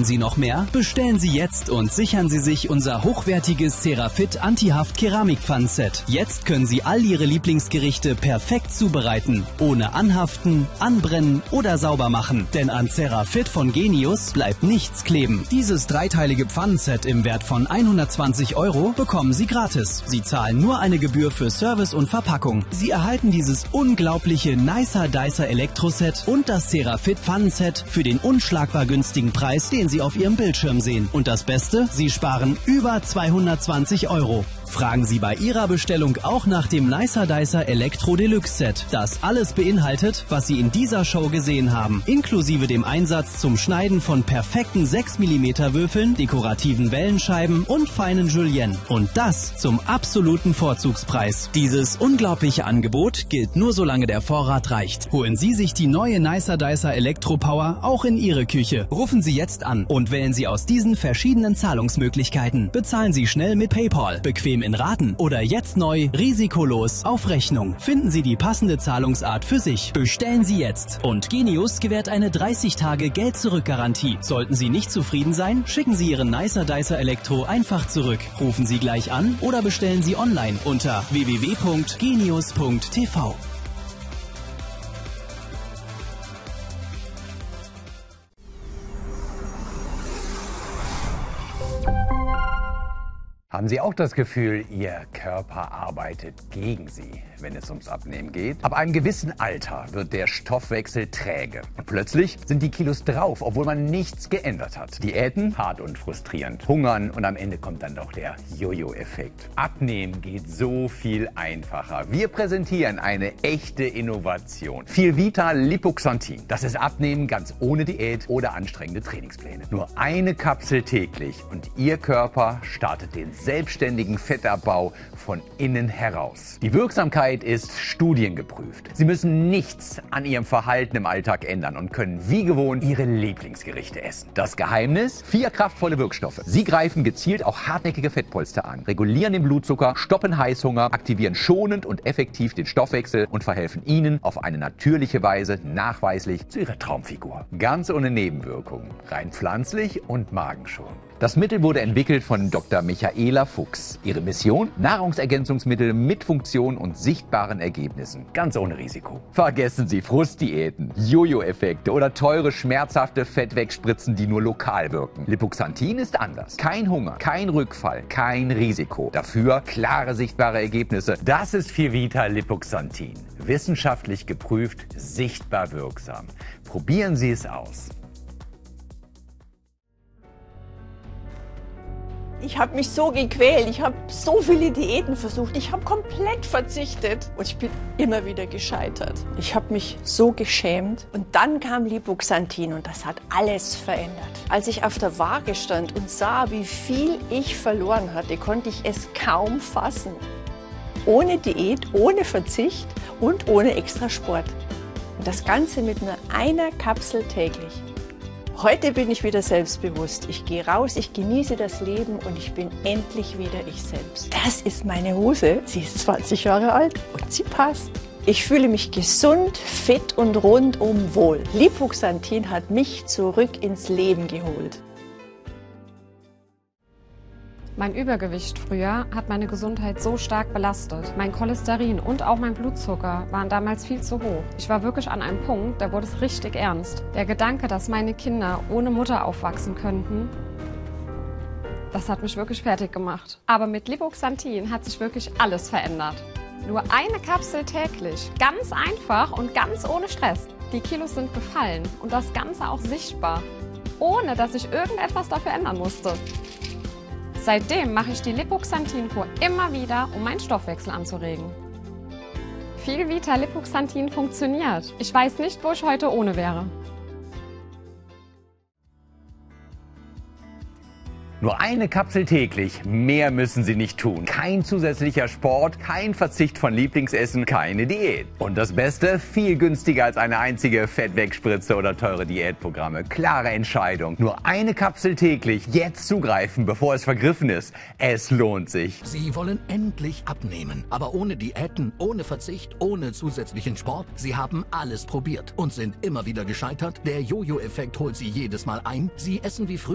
Sie noch mehr? Bestellen Sie jetzt und sichern Sie sich unser hochwertiges Cerafit Anti-Haft Keramikpfannenset. Jetzt können Sie all Ihre Lieblingsgerichte perfekt zubereiten, ohne anhaften, anbrennen oder sauber machen. Denn an Cerafit von Genius bleibt nichts kleben. Dieses dreiteilige Pfannenset im Wert von 120 € bekommen Sie gratis. Sie zahlen nur eine Gebühr für Service und Verpackung. Sie erhalten dieses unglaubliche Nicer Dicer Elektroset und das Cerafit Pfannenset für den unschlagbar günstigen Preis, den Sie auf Ihrem Bildschirm sehen. Und das Beste, Sie sparen über 220 €. Fragen Sie bei Ihrer Bestellung auch nach dem Nicer Dicer Elektro Deluxe Set, das alles beinhaltet, was Sie in dieser Show gesehen haben, inklusive dem Einsatz zum Schneiden von perfekten 6 mm Würfeln, dekorativen Wellenscheiben und feinen Julienne. Und das zum absoluten Vorzugspreis. Dieses unglaubliche Angebot gilt nur solange der Vorrat reicht. Holen Sie sich die neue Nicer Dicer Elektro Power auch in Ihre Küche. Rufen Sie jetzt an und wählen Sie aus diesen verschiedenen Zahlungsmöglichkeiten. Bezahlen Sie schnell mit PayPal, bequem in Raten oder jetzt neu, risikolos auf Rechnung. Finden Sie die passende Zahlungsart für sich. Bestellen Sie jetzt. Und Genius gewährt eine 30 Tage Geld-Zurück-Garantie. Sollten Sie nicht zufrieden sein, schicken Sie Ihren Nicer Dicer Elektro einfach zurück. Rufen Sie gleich an oder bestellen Sie online unter www.genius.tv. Haben Sie auch das Gefühl, Ihr Körper arbeitet gegen Sie, wenn es ums Abnehmen geht? Ab einem gewissen Alter wird der Stoffwechsel träge. Und plötzlich sind die Kilos drauf, obwohl man nichts geändert hat. Diäten, hart und frustrierend. Hungern und am Ende kommt dann doch der Jojo-Effekt. Abnehmen geht so viel einfacher. Wir präsentieren eine echte Innovation. Vielvita Lipoxantin. Das ist Abnehmen ganz ohne Diät oder anstrengende Trainingspläne. Nur eine Kapsel täglich und Ihr Körper startet den selbstständigen Fettabbau von innen heraus. Die Wirksamkeit ist studiengeprüft. Sie müssen nichts an Ihrem Verhalten im Alltag ändern und können wie gewohnt Ihre Lieblingsgerichte essen. Das Geheimnis? 4 kraftvolle Wirkstoffe. Sie greifen gezielt auch hartnäckige Fettpolster an, regulieren den Blutzucker, stoppen Heißhunger, aktivieren schonend und effektiv den Stoffwechsel und verhelfen Ihnen auf eine natürliche Weise nachweislich zu Ihrer Traumfigur. Ganz ohne Nebenwirkungen, rein pflanzlich und magenschonend. Das Mittel wurde entwickelt von Dr. Michaela Fuchs. Ihre Mission? Nahrungsergänzungsmittel mit Funktion und sichtbaren Ergebnissen. Ganz ohne Risiko. Vergessen Sie Frustdiäten, Jojo-Effekte oder teure, schmerzhafte Fettwegspritzen, die nur lokal wirken. Lipoxantin ist anders. Kein Hunger, kein Rückfall, kein Risiko. Dafür klare, sichtbare Ergebnisse. Das ist Vielvita Lipoxantin. Wissenschaftlich geprüft, sichtbar wirksam. Probieren Sie es aus. Ich habe mich so gequält, ich habe so viele Diäten versucht, ich habe komplett verzichtet und ich bin immer wieder gescheitert. Ich habe mich so geschämt und dann kam Lipoxantin und das hat alles verändert. Als ich auf der Waage stand und sah, wie viel ich verloren hatte, konnte ich es kaum fassen. Ohne Diät, ohne Verzicht und ohne extra Sport. Und das Ganze mit nur einer Kapsel täglich. Heute bin ich wieder selbstbewusst. Ich gehe raus, ich genieße das Leben und ich bin endlich wieder ich selbst. Das ist meine Hose. Sie ist 20 Jahre alt und sie passt. Ich fühle mich gesund, fit und rundum wohl. Lipoxantin hat mich zurück ins Leben geholt. Mein Übergewicht früher hat meine Gesundheit so stark belastet. Mein Cholesterin und auch mein Blutzucker waren damals viel zu hoch. Ich war wirklich an einem Punkt, da wurde es richtig ernst. Der Gedanke, dass meine Kinder ohne Mutter aufwachsen könnten, das hat mich wirklich fertig gemacht. Aber mit Lipoxantin hat sich wirklich alles verändert. Nur eine Kapsel täglich, ganz einfach und ganz ohne Stress. Die Kilos sind gefallen und das Ganze auch sichtbar, ohne dass ich irgendetwas dafür ändern musste. Seitdem mache ich die Lipoxantin-Kur immer wieder, um meinen Stoffwechsel anzuregen. Vielvita Lipoxantin funktioniert. Ich weiß nicht, wo ich heute ohne wäre. Nur eine Kapsel täglich, mehr müssen Sie nicht tun. Kein zusätzlicher Sport, kein Verzicht von Lieblingsessen, keine Diät. Und das Beste, viel günstiger als eine einzige Fettwegspritze oder teure Diätprogramme. Klare Entscheidung. Nur eine Kapsel täglich, jetzt zugreifen, bevor es vergriffen ist. Es lohnt sich. Sie wollen endlich abnehmen, aber ohne Diäten, ohne Verzicht, ohne zusätzlichen Sport. Sie haben alles probiert und sind immer wieder gescheitert. Der Jojo-Effekt holt Sie jedes Mal ein. Sie essen wie früher.